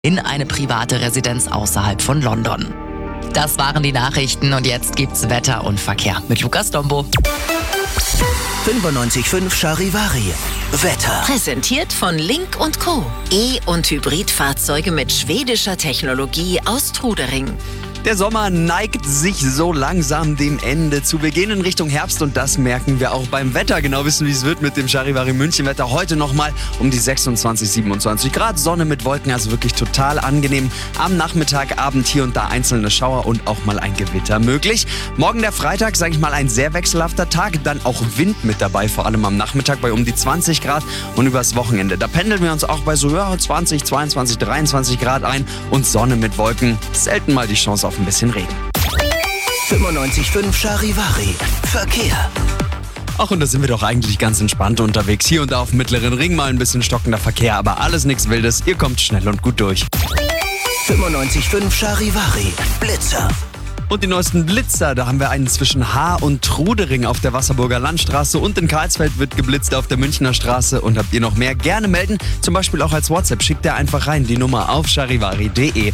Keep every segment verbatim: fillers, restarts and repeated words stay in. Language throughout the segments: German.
in eine private Residenz außerhalb von London. Das waren die Nachrichten und jetzt gibt's Wetter und Verkehr mit Lukas Dombo. fünfundneunzig Komma fünf Charivari. Wetter. Präsentiert von Link und Co. E- und Hybridfahrzeuge mit schwedischer Technologie aus Trudering. Der Sommer neigt sich so langsam dem Ende zu. Wir gehen in Richtung Herbst und das merken wir auch beim Wetter. Genau wissen, wie es wird mit dem Charivari München Wetter. Heute nochmal um die sechsundzwanzig, siebenundzwanzig Grad. Sonne mit Wolken, also wirklich total angenehm. Am Nachmittag, Abend hier und da einzelne Schauer und auch mal ein Gewitter möglich. Morgen der Freitag, sage ich mal, ein sehr wechselhafter Tag. Dann auch Wind mit dabei, vor allem am Nachmittag bei um die zwanzig Grad. Und übers Wochenende, da pendeln wir uns auch bei so ja, zwanzig, zweiundzwanzig, dreiundzwanzig Grad ein. Und Sonne mit Wolken. Selten mal die Chance auf ein bisschen Regen. fünfundneunzig Komma fünf Charivari. Verkehr. Ach, und da sind wir doch eigentlich ganz entspannt unterwegs. Hier und da auf dem Mittleren Ring mal ein bisschen stockender Verkehr, aber alles nichts Wildes. Ihr kommt schnell und gut durch. fünfundneunzig Komma fünf Charivari. Blitzer. Und die neuesten Blitzer, da haben wir einen zwischen Haar und Trudering auf der Wasserburger Landstraße und in Karlsfeld wird geblitzt auf der Münchner Straße. Und habt ihr noch mehr? Gerne melden, zum Beispiel auch als WhatsApp. Schickt ihr einfach rein die Nummer auf charivari punkt de.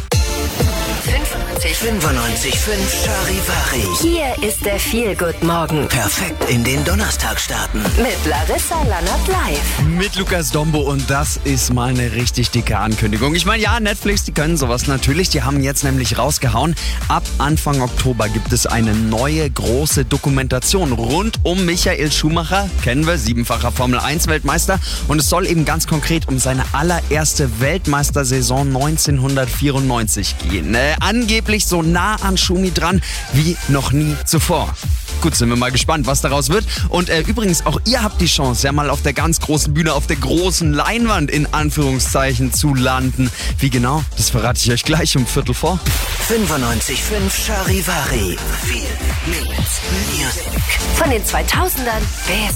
fünfundneunzig Komma fünf Charivari. Hier ist der Feel-Good-Morgen Perfekt in den Donnerstag starten. mit Larissa Lannert live. Mit Lukas Dombo und das ist mal eine richtig dicke Ankündigung. Ich meine, ja, Netflix, die können sowas natürlich. Die haben jetzt nämlich rausgehauen, ab Anfang Oktober gibt es eine neue große Dokumentation rund um Michael Schumacher. Kennen wir, siebenfacher Formel eins Weltmeister. Und es soll eben ganz konkret um seine allererste Weltmeistersaison neunzehnhundertvierundneunzig gehen. Äh, angeblich so nah an Schumi dran wie noch nie zuvor. Gut, sind wir mal gespannt, was daraus wird. Und äh, übrigens, auch ihr habt die Chance, ja mal auf der ganz großen Bühne, auf der großen Leinwand in Anführungszeichen zu landen. Wie genau, das verrate ich euch gleich um Viertel vor. fünfundneunzig Komma fünf Charivari. Viel Music. Von den zweitausendern bis